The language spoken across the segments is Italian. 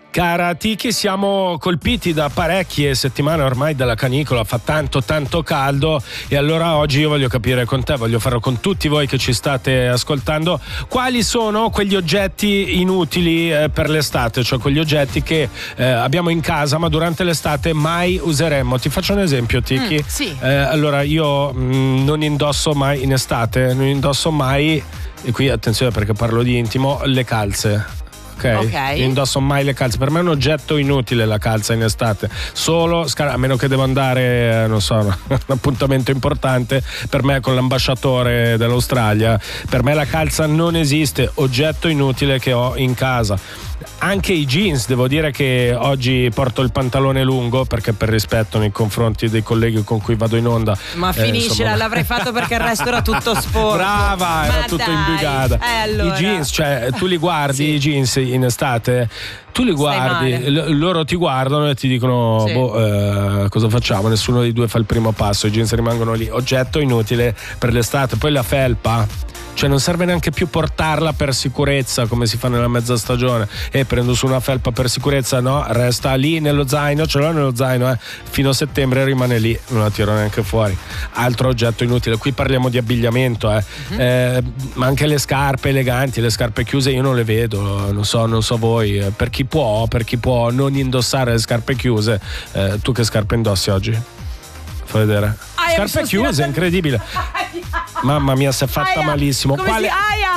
Cara Tiki, siamo colpiti da parecchie settimane ormai dalla canicola, fa tanto caldo, e allora oggi io voglio capire con te, voglio farlo con tutti voi che ci state ascoltando, quali sono quegli oggetti inutili per l'estate, cioè quegli oggetti che abbiamo in casa ma durante l'estate mai useremmo. Ti faccio un esempio, Tiki. Sì. Allora io non indosso mai in estate, non indosso mai, e qui attenzione perché parlo di intimo, le calze. Ok. Non indosso mai le calze. Per me è un oggetto inutile la calza in estate. Solo a meno che devo andare, non so, un appuntamento importante per me con l'ambasciatore dell'Australia. Per me la calza non esiste, oggetto inutile che ho in casa. Anche i jeans, devo dire che oggi porto il pantalone lungo perché per rispetto nei confronti dei colleghi con cui vado in onda. Ma finiscila, l'avrei fatto perché il resto era tutto sporco. Brava, era tutto imbugata. Allora. I jeans, cioè tu li guardi, sì. I jeans in estate, tu li guardi, loro ti guardano e ti dicono sì. Cosa facciamo? Nessuno dei due fa il primo passo, i jeans rimangono lì, oggetto inutile per l'estate. Poi la felpa, cioè non serve neanche più portarla per sicurezza come si fa nella mezza stagione, e prendo su una felpa per sicurezza, no, resta lì nello zaino, ce l'ho nello zaino fino a settembre, rimane lì, non la tiro neanche fuori. Altro oggetto inutile, qui parliamo di abbigliamento, ma anche le scarpe eleganti, le scarpe chiuse io non le vedo, non so voi, per chi può non indossare le scarpe chiuse. Tu che scarpe indossi oggi? Fai vedere. Scarpe chiuse, incredibile. Mamma mia, si è fatta malissimo. Volevo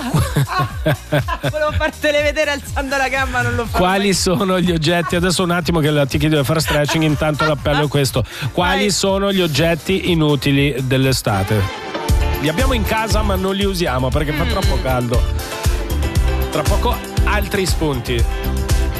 fartele vedere alzando la gamba, non l'ho fatto. Quali sono gli oggetti? Adesso un attimo che la Tiki deve fare stretching, intanto l'appello è questo. Quali sono gli oggetti inutili dell'estate? Li abbiamo in casa ma non li usiamo perché fa troppo caldo. Tra poco altri spunti.